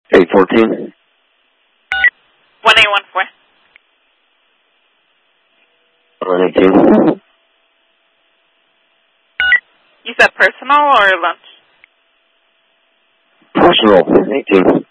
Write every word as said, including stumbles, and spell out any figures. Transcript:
eight fourteen. one eight one four. one eighteen. You said personal or lunch? Personal, eighteen.